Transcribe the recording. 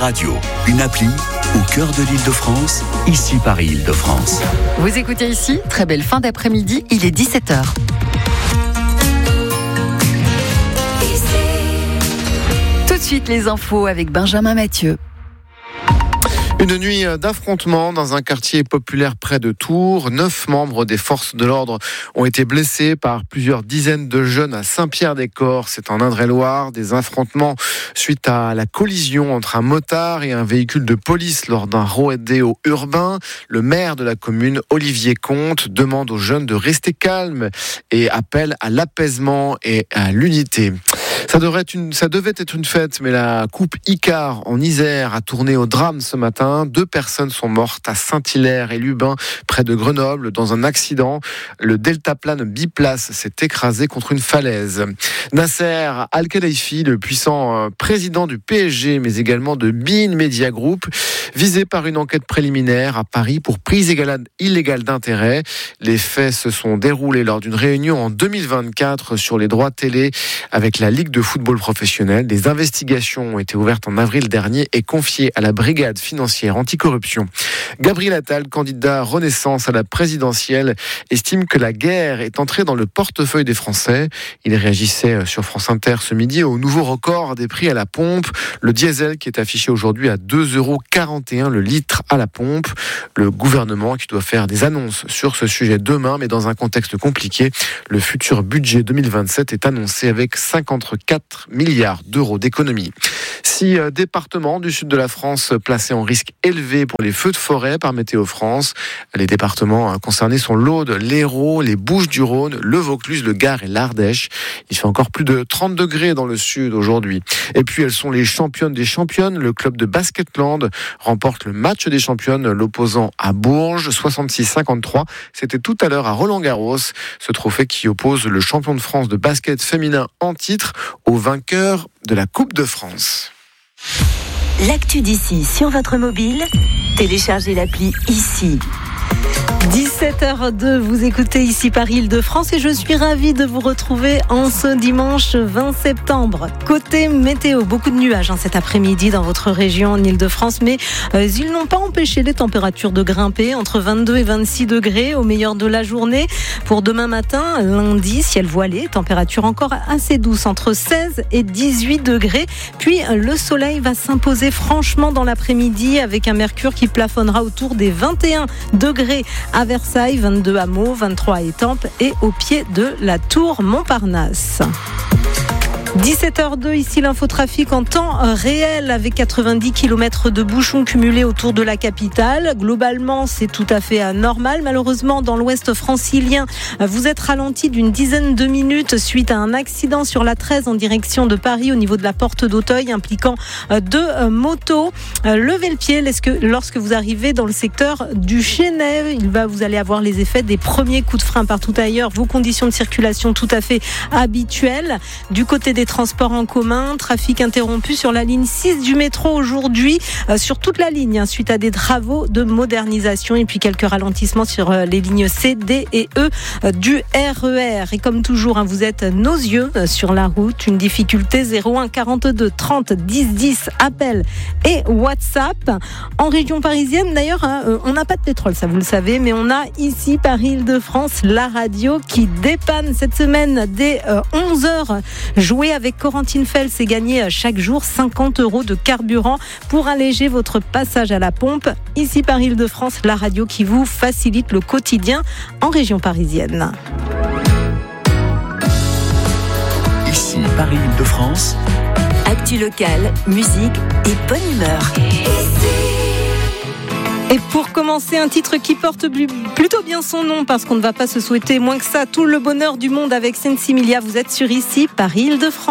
Radio, une appli au cœur de l'Île-de-France, ici Paris Île-de-France. Vous écoutez ici, très belle fin d'après-midi, il est 17h. Tout de suite les infos avec Benjamin Mathieu. Une nuit d'affrontement dans un quartier populaire près de Tours. 9 membres des forces de l'ordre ont été blessés par plusieurs dizaines de jeunes à Saint-Pierre-des-Corps. C'est en Indre-et-Loire. Des affrontements suite à la collision entre un motard et un véhicule de police lors d'un rodéo urbain. Le maire de la commune, Olivier Comte, demande aux jeunes de rester calmes et appelle à l'apaisement et à l'unité. Ça devait être une fête, mais la coupe Icare en Isère a tourné au drame ce matin. 2 personnes sont mortes à Saint-Hilaire et Lubin, près de Grenoble, dans un accident. Le deltaplane biplace s'est écrasé contre une falaise. Nasser Al-Khelaifi, le puissant président du PSG, mais également de Bein Media Group, visé par une enquête préliminaire à Paris pour prise illégale d'intérêt. Les faits se sont déroulés lors d'une réunion en 2024 sur les droits télé avec la Ligue de football professionnel. Des investigations ont été ouvertes en avril dernier et confiées à la brigade financière anticorruption. Gabriel Attal, candidat Renaissance à la présidentielle, estime que la guerre est entrée dans le portefeuille des Français. Il réagissait sur France Inter ce midi au nouveau record des prix à la pompe. Le diesel qui est affiché aujourd'hui à 2,41 € le litre à la pompe. Le gouvernement qui doit faire des annonces sur ce sujet demain, mais dans un contexte compliqué. Le futur budget 2027 est annoncé avec 54 milliards d'euros d'économies. 6 départements du sud de la France placés en risque élevé pour les feux de forêt par Météo France. Les départements concernés sont l'Aude, l'Hérault, les Bouches-du-Rhône, le Vaucluse, le Gard et l'Ardèche. Il fait encore plus de 30 degrés dans le sud aujourd'hui. Et puis elles sont les championnes des championnes. Le club de Basketland remporte le match des championnes, l'opposant à Bourges, 66-53. C'était tout à l'heure à Roland-Garros. Ce trophée qui oppose le champion de France de basket féminin en titre au vainqueur de la Coupe de France. L'actu d'ici sur votre mobile, téléchargez l'appli ici. 17h02, vous écoutez ici Paris Île-de-France et je suis ravie de vous retrouver en ce dimanche 20 septembre. Côté météo, beaucoup de nuages cet après-midi dans votre région en Île-de-France, mais ils n'ont pas empêché les températures de grimper entre 22 et 26 degrés au meilleur de la journée. Pour demain matin, lundi, ciel voilé, température encore assez douce entre 16 et 18 degrés. Puis le soleil va s'imposer franchement dans l'après-midi avec un mercure qui plafonnera autour des 21 degrés à Versailles, 22 à Meaux, 23 à Étampes et au pied de la tour Montparnasse. 17h02, ici l'infotrafic en temps réel avec 90 km de bouchons cumulés autour de la capitale. Globalement, c'est tout à fait normal. Malheureusement, dans l'ouest francilien, vous êtes ralenti d'une dizaine de minutes suite à un accident sur la 13 en direction de Paris au niveau de la porte d'Auteuil impliquant 2 motos. Levez le pied lorsque vous arrivez dans le secteur du Chesnay. Vous allez avoir les effets des premiers coups de frein partout ailleurs. Vos conditions de circulation tout à fait habituelles. Du côté des transports en commun, trafic interrompu sur la ligne 6 du métro aujourd'hui, sur toute la ligne, suite à des travaux de modernisation et puis quelques ralentissements sur les lignes C, D et E du RER. Et comme toujours, vous êtes nos yeux sur la route, une difficulté 01 42 30 10 10, appel et WhatsApp. En région parisienne, d'ailleurs, on n'a pas de pétrole, ça vous le savez, mais on a ici Paris Île-de-France, la radio qui dépanne cette semaine dès 11h. Jouer avec Corentine Fels et gagner chaque jour 50 € de carburant pour alléger votre passage à la pompe. Ici par Île-de-France, la radio qui vous facilite le quotidien en région parisienne. Ici Paris Île-de-France. Actu locale, musique et bonne humeur. Et pour commencer, un titre qui porte plutôt bien son nom parce qu'on ne va pas se souhaiter moins que ça tout le bonheur du monde avec Sensimilia. Vous êtes sur ici Paris Île-de-France.